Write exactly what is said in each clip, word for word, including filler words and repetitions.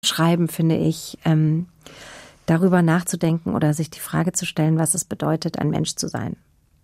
Schreiben, finde ich, ähm, darüber nachzudenken oder sich die Frage zu stellen, was es bedeutet, ein Mensch zu sein.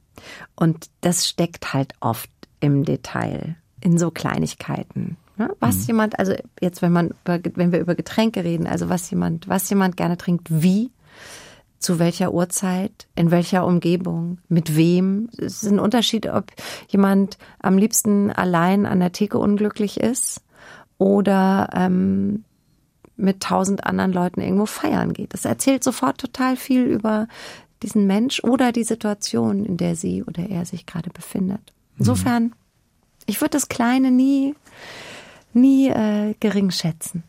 Und das steckt halt oft im Detail, in so Kleinigkeiten. Ne? Was mhm. jemand, also jetzt, wenn man, wenn wir über Getränke reden, also was jemand, was jemand gerne trinkt, wie, zu welcher Uhrzeit, in welcher Umgebung, mit wem. Es ist ein Unterschied, ob jemand am liebsten allein an der Theke unglücklich ist oder ähm, mit tausend anderen Leuten irgendwo feiern geht. Das erzählt sofort total viel über diesen Mensch oder die Situation, in der sie oder er sich gerade befindet. Insofern, ich würde das Kleine nie, nie äh, gering schätzen.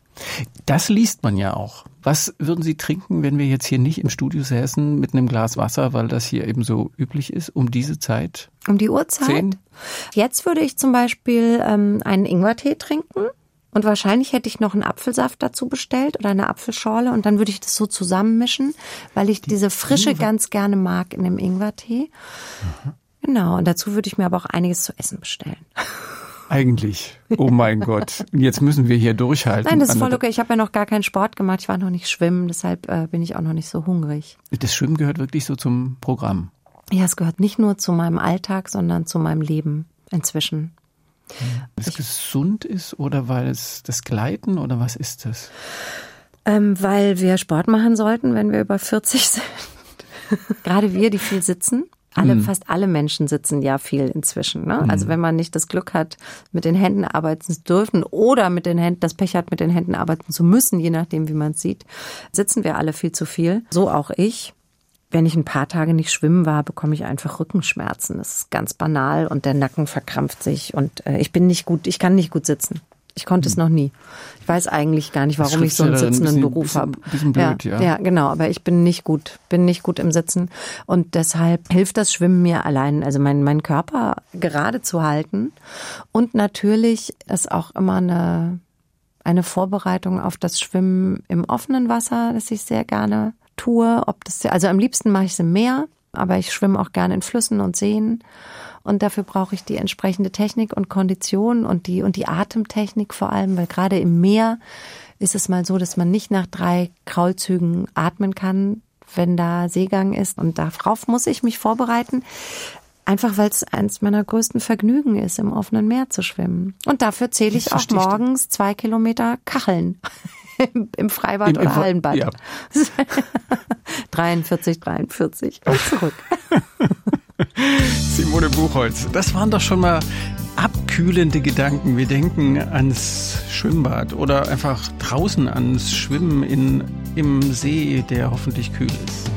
Das liest man ja auch. Was würden Sie trinken, wenn wir jetzt hier nicht im Studio säßen mit einem Glas Wasser, weil das hier eben so üblich ist, um diese Zeit? Um die Uhrzeit? Zehn? Jetzt würde ich zum Beispiel ähm, einen Ingwertee trinken. Und wahrscheinlich hätte ich noch einen Apfelsaft dazu bestellt oder eine Apfelschorle und dann würde ich das so zusammenmischen, weil ich diese Frische Ingwer ganz gerne mag in dem Ingwertee. Aha. Genau, und dazu würde ich mir aber auch einiges zu essen bestellen. Eigentlich. Oh mein Gott. Jetzt müssen wir hier durchhalten. Nein, das ist voll okay. Ich habe ja noch gar keinen Sport gemacht. Ich war noch nicht schwimmen, deshalb äh, bin ich auch noch nicht so hungrig. Das Schwimmen gehört wirklich so zum Programm? Ja, es gehört nicht nur zu meinem Alltag, sondern zu meinem Leben inzwischen. Weil es gesund ist oder weil es das Gleiten oder was ist das? Ähm, weil wir Sport machen sollten, wenn wir über vierzig sind. Gerade wir, die viel sitzen. Alle, hm. Fast alle Menschen sitzen ja viel inzwischen. Ne? Hm. Also wenn man nicht das Glück hat, mit den Händen arbeiten zu dürfen oder mit den Händen, das Pech hat, mit den Händen arbeiten zu müssen, je nachdem, wie man es sieht, sitzen wir alle viel zu viel. So auch ich. Wenn ich ein paar Tage nicht schwimmen war, bekomme ich einfach Rückenschmerzen. Das ist ganz banal und der Nacken verkrampft sich und äh, ich bin nicht gut, ich kann nicht gut sitzen. Ich konnte es noch nie. Ich weiß eigentlich gar nicht, warum ich so einen sitzenden ein bisschen, Beruf habe. Bisschen blöd, ja, ja. Ja, genau, aber ich bin nicht gut, bin nicht gut im Sitzen und deshalb hilft das Schwimmen mir allein, also meinen mein Körper gerade zu halten und natürlich ist auch immer eine eine Vorbereitung auf das Schwimmen im offenen Wasser, das ich sehr gerne tue, ob das, also am liebsten mache ich es im Meer, aber ich schwimme auch gerne in Flüssen und Seen und dafür brauche ich die entsprechende Technik und Kondition und die und die Atemtechnik vor allem, weil gerade im Meer ist es mal so, dass man nicht nach drei Kraulzügen atmen kann, wenn da Seegang ist und darauf muss ich mich vorbereiten, einfach weil es eins meiner größten Vergnügen ist, im offenen Meer zu schwimmen und dafür zähle ich auch morgens zwei Kilometer Kacheln. Im Freibad Im, oder im, Hallenbad. Ja. dreiundvierzig, dreiundvierzig und zurück. Simone Buchholz, das waren doch schon mal abkühlende Gedanken. Wir denken ans Schwimmbad oder einfach draußen ans Schwimmen in, im See, der hoffentlich kühl ist.